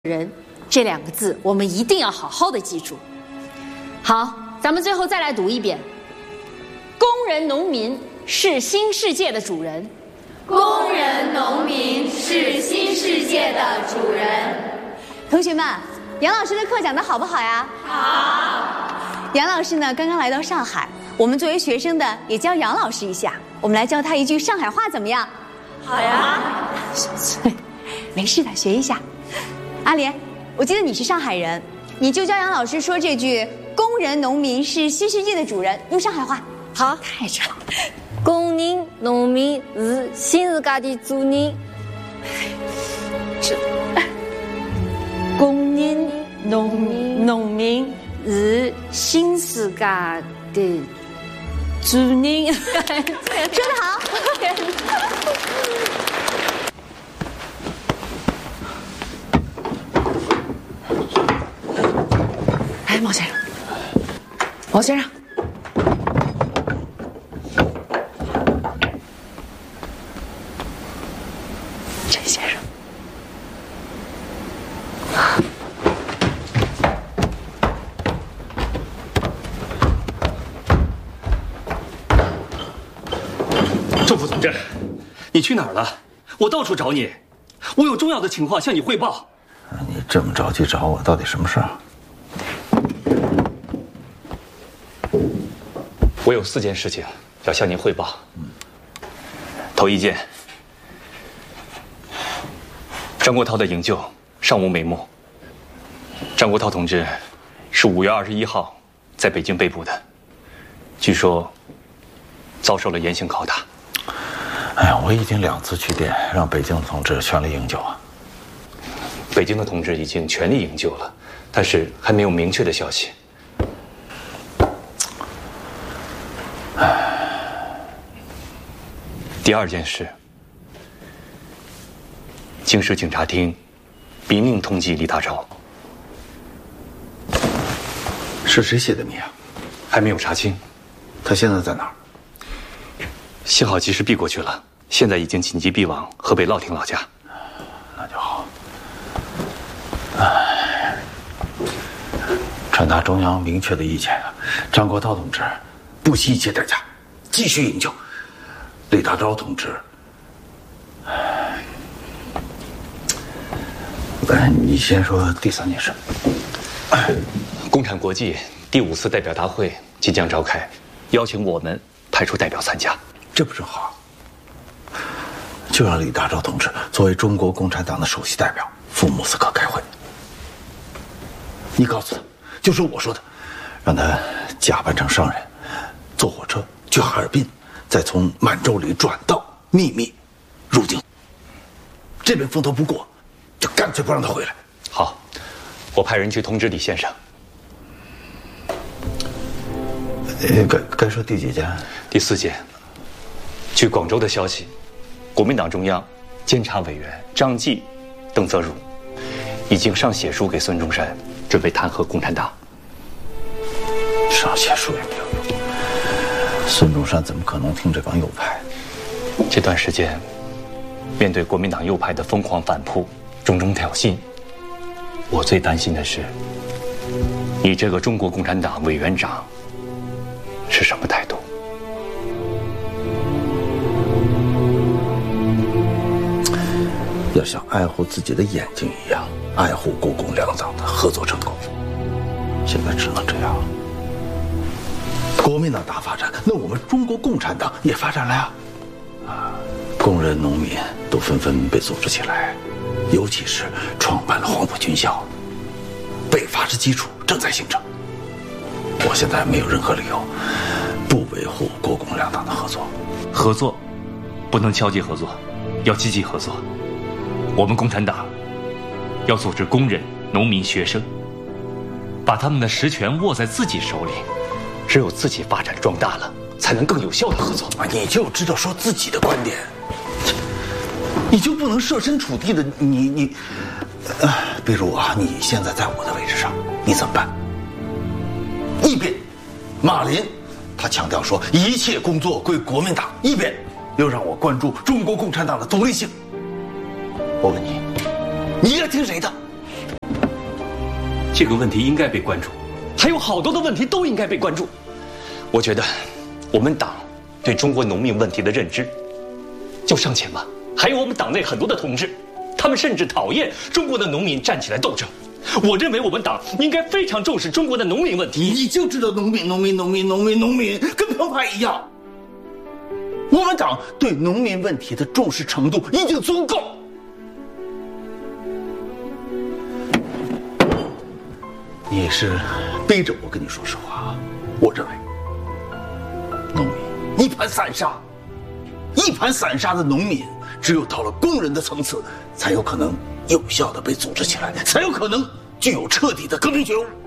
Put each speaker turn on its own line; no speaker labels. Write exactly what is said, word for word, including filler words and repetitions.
人这两个字，我们一定要好好的记住。好，咱们最后再来读一遍：工人农民是新世界的主人。
工人农民是新世界的主人。
同学们，杨老师的课讲得好不好呀？
好。
杨老师呢，刚刚来到上海，我们作为学生的也教杨老师一下，我们来教他一句上海话，怎么样？
好呀。
没事的，学一下。阿莲，我记得你是上海人，你就教杨老师说这句“工人农民是新世界的主人”，用上海话。
好，
太长。
工人农民是新世界的主人。是。工人农民农民是新世界的主人。
说得好。
哎，毛先生，毛先生，陈先生，
郑副总监，你去哪儿了？我到处找你，我有重要的情况向你汇报。
你这么着急找我，到底什么事儿？
我有四件事情要向您汇报。头一件，张国焘的营救尚无眉目。张国焘同志是五月二十一号在北京被捕的，据说遭受了严刑拷打。
哎呀，我已经两次去电，让北京的同志全力营救啊。
北京的同志已经全力营救了，但是还没有明确的消息。第二件事，京市警察厅明令通缉李大钊。
是谁写的密啊？
还没有查清。
他现在在哪儿？
幸好及时避过去了，现在已经紧急避往河北乐亭老家。
那就好。哎，传达中央明确的意见啊，张国焘同志不惜一切代价继续营救。李大钊同志，哎，你先说第三件事。
共产国际第五次代表大会即将召开，邀请我们派出代表参加，
这不正好？就让李大钊同志作为中国共产党的首席代表赴莫斯科开会。你告诉他，就说我说的，让他假扮成商人，坐火车去哈尔滨。再从满洲里转道秘密入京，这边风头不过，就干脆不让他回来。
好，我派人去通知李先生。
呃，该该说第几件？
第四件。据广州的消息，国民党中央监察委员张继、邓泽如已经上写书给孙中山，准备弹劾共产党。
上写书也没有用。孙中山怎么可能听这帮右派？
这段时间，面对国民党右派的疯狂反扑、种种挑衅，我最担心的是，你这个中国共产党委员长是什么态度？
要像爱护自己的眼睛一样爱护国共两党的合作成果，现在只能这样了。国民党大发展，那我们中国共产党也发展了呀！啊，工人、农民都纷纷被组织起来，尤其是创办了黄埔军校，北伐之基础正在形成。我现在没有任何理由不维护国共两党的合作。
合作不能消极合作，要积极合作。我们共产党要组织工人、农民、学生，把他们的实权握在自己手里。只有自己发展壮大了，才能更有效的合作。
啊，你就知道说自己的观点，你就不能设身处地的你你，呃，比如啊，你现在在我的位置上，你怎么办？一边，马林他强调说一切工作归国民党；一边又让我关注中国共产党的独立性。我问你，你应该听谁的？
这个问题应该被关注，还有好多的问题都应该被关注。我觉得，我们党对中国农民问题的认知就尚浅吧。还有我们党内很多的同志，他们甚至讨厌中国的农民站起来斗争。我认为我们党应该非常重视中国的农民问题。
你就知道农民、农民、农民、农民、农民，跟澎湃一样。我们党对农民问题的重视程度已经足够。你是逼着我跟你说实话。我认为，农民一盘散沙，一盘散沙的农民，只有到了工人的层次，才有可能有效的被组织起来，才有可能具有彻底的革命觉悟。